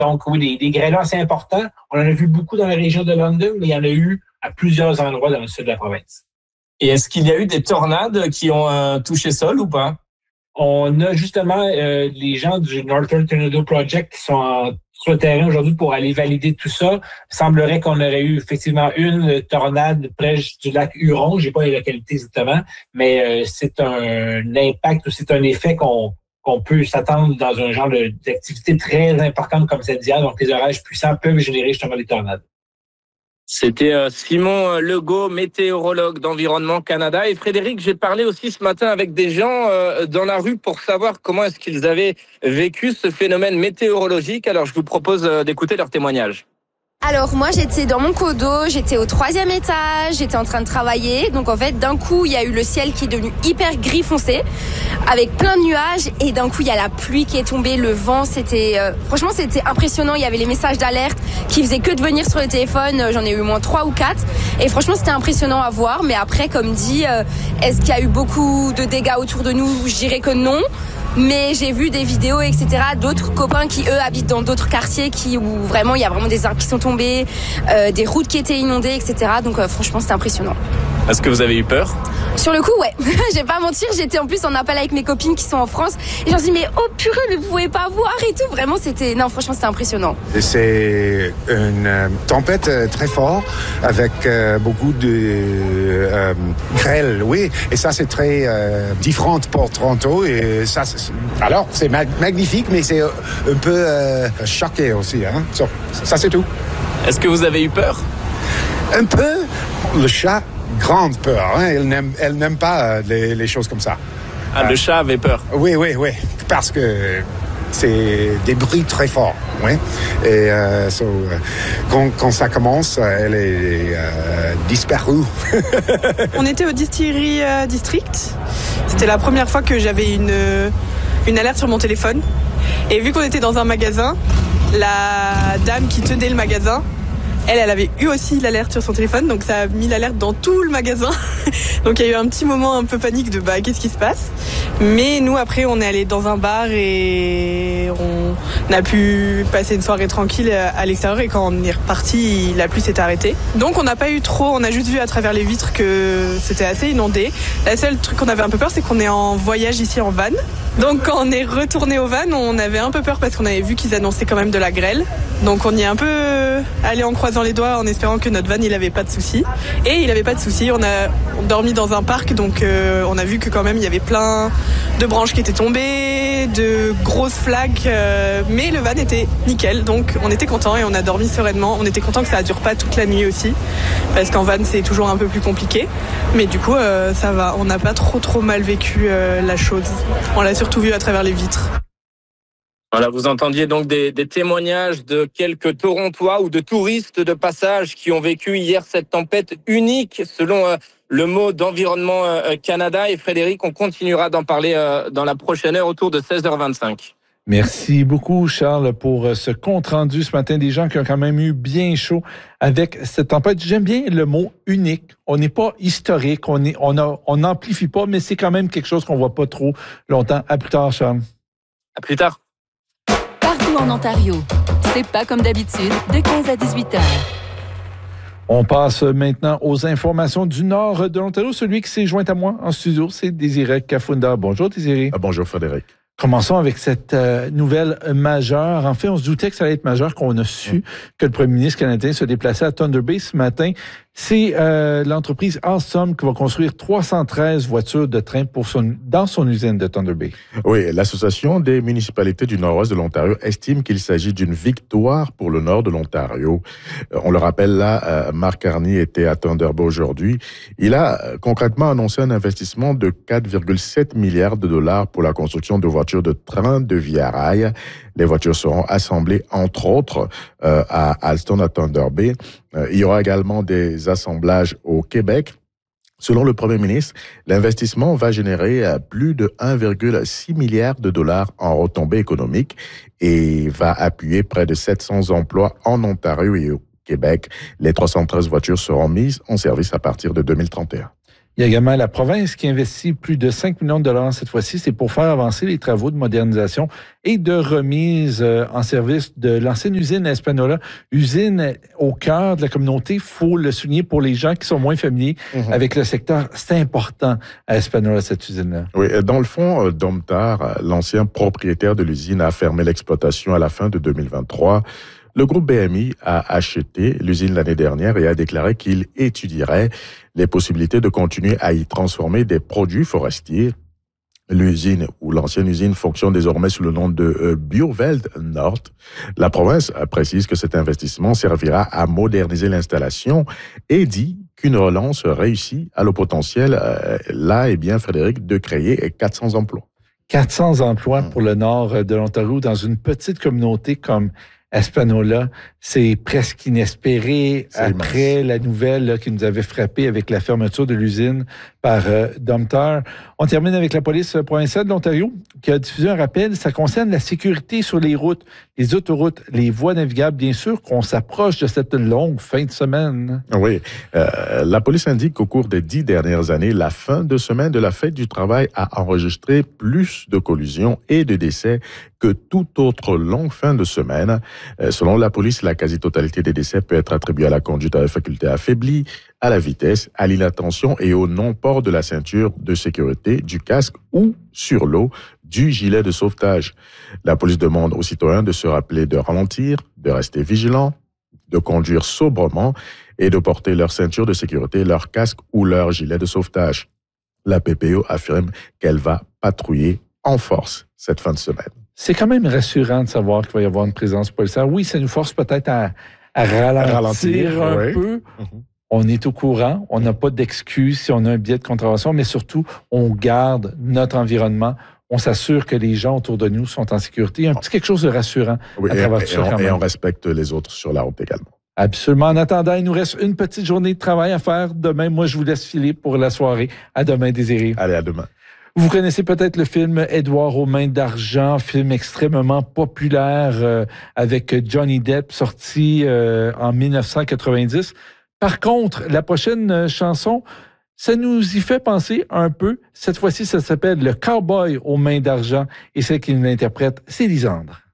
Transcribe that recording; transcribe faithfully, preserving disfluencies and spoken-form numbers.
Donc, oui, des, des grêlons assez importants. On en a vu beaucoup dans la région de London, mais il y en a eu à plusieurs endroits dans le sud de la province. Et est-ce qu'il y a eu des tornades qui ont euh, touché sol ou pas? On a justement euh, les gens du Northern Tornado Project qui sont en, sur le terrain aujourd'hui pour aller valider tout ça. Il semblerait qu'on aurait eu effectivement une tornade près du lac Huron. J'ai pas les localités exactement, mais euh, c'est un impact ou c'est un effet qu'on qu'on peut s'attendre dans un genre de, d'activité très importante comme celle d'hier. Donc, les orages puissants peuvent générer justement des tornades. C'était Simon Legault, météorologue d'Environnement Canada. Et Frédéric, j'ai parlé aussi ce matin avec des gens dans la rue pour savoir comment est-ce qu'ils avaient vécu ce phénomène météorologique. Alors, je vous propose d'écouter leurs témoignages. Alors moi j'étais dans mon condo, j'étais au troisième étage, j'étais en train de travailler. Donc en fait d'un coup il y a eu le ciel qui est devenu hyper gris foncé avec plein de nuages et d'un coup il y a la pluie qui est tombée, le vent, c'était euh, franchement c'était impressionnant. Il y avait les messages d'alerte qui faisaient que de venir sur le téléphone, j'en ai eu au moins trois ou quatre et franchement c'était impressionnant à voir. Mais après comme dit, euh, est-ce qu'il y a eu beaucoup de dégâts autour de nous? Je dirais que non. Mais j'ai vu des vidéos, et cetera, d'autres copains qui, eux, habitent dans d'autres quartiers qui, où vraiment, il y a vraiment des arbres qui sont tombés, euh, des routes qui étaient inondées, et cetera. Donc, euh, franchement, c'était impressionnant. Est-ce que vous avez eu peur? Sur le coup, ouais. Je vais pas mentir, j'étais en plus en appel avec mes copines qui sont en France. Et je leur dis, mais oh purée, mais vous pouvez pas voir et tout. Vraiment, c'était, non, franchement, c'était impressionnant. C'est une euh, tempête euh, très forte avec euh, beaucoup de euh, grêle, oui. Et ça, c'est très euh, différent pour Toronto. Et ça, c'est, alors, c'est mag- magnifique, mais c'est un peu euh, choqué aussi. Hein? So, ça, c'est tout. Est-ce que vous avez eu peur? Un peu. Le chat, grande peur. Hein? Elle n'aime, elle n'aime pas les, les choses comme ça. Ah, euh, le chat avait peur? Oui, oui, oui. Parce que c'est des bruits très forts. Oui. Et euh, so, quand, quand ça commence, elle est euh, disparue. On était au Distillery euh, District. C'était la première fois que j'avais une, une alerte sur mon téléphone. Et vu qu'on était dans un magasin, la dame qui tenait le magasin, Elle, elle avait eu aussi l'alerte sur son téléphone, donc ça a mis l'alerte dans tout le magasin. Donc il y a eu un petit moment un peu panique de bah qu'est-ce qui se passe. Mais nous après on est allé dans un bar et on a pu passer une soirée tranquille à l'extérieur et quand on est reparti, la pluie s'est arrêtée. Donc on n'a pas eu trop, on a juste vu à travers les vitres que c'était assez inondé. La seule truc qu'on avait un peu peur, c'est qu'on est en voyage ici en van. Donc quand on est retourné au van, on avait un peu peur parce qu'on avait vu qu'ils annonçaient quand même de la grêle. Donc on y est un peu allé en croisant les doigts en espérant que notre van il avait pas de soucis. Et il avait pas de soucis. On a dormi dans un parc, donc euh, on a vu que quand même il y avait plein de branches qui étaient tombées, de grosses flaques, euh, mais le van était nickel. Donc on était content et on a dormi sereinement. On était content que ça ne dure pas toute la nuit aussi, parce qu'en van c'est toujours un peu plus compliqué. Mais du coup euh, ça va. On n'a pas trop trop mal vécu euh, la chose. On l'a surtout vu à travers les vitres. Voilà, vous entendiez donc des, des témoignages de quelques Torontois ou de touristes de passage qui ont vécu hier cette tempête unique, selon euh, le mot d'Environnement euh, Canada. Et Frédéric, on continuera d'en parler euh, dans la prochaine heure autour de seize heures vingt-cinq. Merci beaucoup, Charles, pour ce compte-rendu ce matin. Des gens qui ont quand même eu bien chaud avec cette tempête. J'aime bien le mot unique. On n'est pas historique, on est, on a, on n'amplifie pas, mais c'est quand même quelque chose qu'on voit pas trop longtemps. À plus tard, Charles. À plus tard. Partout en Ontario, c'est pas comme d'habitude, de quinze à dix-huit heures. On passe maintenant aux informations du nord de l'Ontario. Celui qui s'est joint à moi en studio, c'est Désiré Kafunda. Bonjour, Désiré. Ah, bonjour, Frédéric. Commençons avec cette euh, nouvelle majeure. En fait, on se doutait que ça allait être majeur, qu'on a su mmh. que le premier ministre canadien se déplaçait à Thunder Bay ce matin. C'est euh, l'entreprise Alstom qui va construire trois cent treize voitures de train pour son, dans son usine de Thunder Bay. Oui, l'Association des municipalités du nord-ouest de l'Ontario estime qu'il s'agit d'une victoire pour le nord de l'Ontario. Euh, on le rappelle là, euh, Mark Carney était à Thunder Bay aujourd'hui. Il a euh, concrètement annoncé un investissement de quatre virgule sept milliards de dollars pour la construction de voitures de train de via rail. Les voitures seront assemblées, entre autres, euh, à Alstom, à Thunder Bay. Euh, il y aura également des assemblages au Québec. Selon le Premier ministre, l'investissement va générer plus de un virgule six milliard de dollars en retombées économiques et va appuyer près de sept cents emplois en Ontario et au Québec. Les trois cent treize voitures seront mises en service à partir de deux mille trente et un. Il y a également la province qui investit plus de cinq millions de dollars cette fois-ci. C'est pour faire avancer les travaux de modernisation et de remise en service de l'ancienne usine à Espanola. Usine au cœur de la communauté, il faut le souligner pour les gens qui sont moins familiers mmh. avec le secteur. C'est important à Espanola, cette usine-là. Oui, dans le fond, Domtar, l'ancien propriétaire de l'usine, a fermé l'exploitation à la fin de deux mille vingt-trois. Le groupe B M I a acheté l'usine l'année dernière et a déclaré qu'il étudierait les possibilités de continuer à y transformer des produits forestiers. L'usine ou l'ancienne usine fonctionne désormais sous le nom de Bioveld Nord. La province précise que cet investissement servira à moderniser l'installation et dit qu'une relance réussie a le potentiel, euh, là, eh bien, Frédéric, de créer quatre cents emplois. quatre cents emplois pour le nord de l'Ontario dans une petite communauté comme Espanola, c'est presque inespéré c'est après immense. La nouvelle là, qui nous avait frappé avec la fermeture de l'usine par euh, Domtar. On termine avec la police provinciale de l'Ontario qui a diffusé un rappel. Ça concerne la sécurité sur les routes, les autoroutes, les voies navigables. Bien sûr qu'on s'approche de cette longue fin de semaine. Oui. Euh, la police indique qu'au cours des dix dernières années, la fin de semaine de la fête du travail a enregistré plus de collisions et de décès que toute autre longue fin de semaine. Euh, selon la police, la quasi-totalité des décès peut être attribuée à la conduite à faculté affaiblie, à la vitesse, à l'inattention et au non-port de la ceinture de sécurité, du casque ou, sur l'eau, du gilet de sauvetage. La police demande aux citoyens de se rappeler de ralentir, de rester vigilants, de conduire sobrement et de porter leur ceinture de sécurité, leur casque ou leur gilet de sauvetage. La P P O affirme qu'elle va patrouiller en force cette fin de semaine. C'est quand même rassurant de savoir qu'il va y avoir une présence policière. Oui, ça nous force peut-être à, à ralentir, ralentir un oui. peu. Mm-hmm. On est au courant, on n'a pas d'excuses si on a un biais de contravention, mais surtout, on garde notre environnement. On s'assure que les gens autour de nous sont en sécurité. Il y a un petit quelque chose de rassurant oui, à travers et, tout ça. Et on, quand même. et on respecte les autres sur la route également. Absolument. En attendant, il nous reste une petite journée de travail à faire demain. Moi, je vous laisse filer pour la soirée. À demain, Désiré. Allez, à demain. Vous connaissez peut-être le film Édouard aux mains d'argent, film extrêmement populaire euh, avec Johnny Depp, sorti euh, en dix-neuf cent quatre-vingt-dix. Par contre, la prochaine chanson, ça nous y fait penser un peu. Cette fois-ci, ça s'appelle Le Cowboy aux mains d'argent et celle qui nous l'interprète, c'est Lisandre.